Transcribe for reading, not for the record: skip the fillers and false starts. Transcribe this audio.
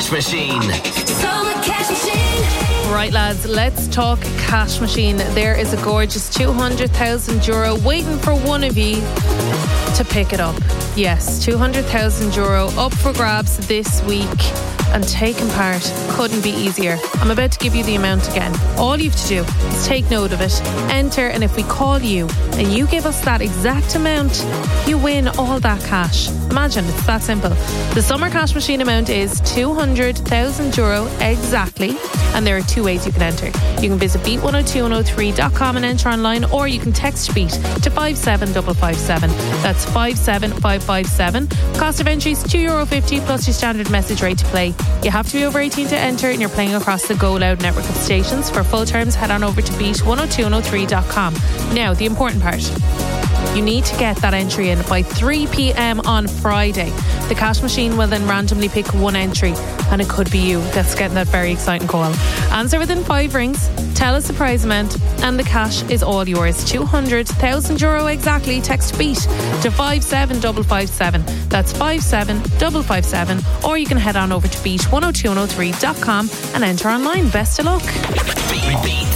Cash Machine. Summer Cash Machine. Right, lads, let's talk cash machine. There is a gorgeous €200,000 waiting for one of you to pick it up. Yes, €200,000 up for grabs this week, and taking part couldn't be easier. I'm about to give you the amount again. All you have to do is take note of it, enter, and if we call you and you give us that exact amount, you win all that cash. Imagine, it's that simple. The Summer Cash Machine amount is €200,000 exactly, and there are two ways you can enter. You can visit beat102103.com and enter online, or you can text BEAT to 57557. That's 57557. Cost of entry is €2.50 plus your standard message rate to play. You have to be over 18 to enter, and you're playing across the Go Loud network of stations. For full terms, head on over to beat102103.com. Now, the important part. You need to get that entry in by 3 p.m. on Friday. The cash machine will then randomly pick one entry, and it could be you that's getting that very exciting call. Answer within 5 rings, tell us the prize amount, and the cash is all yours. €200,000 exactly. Text BEAT to 57557. That's 57557. Or you can head on over to beat102103.com and enter online. Best of luck. Beat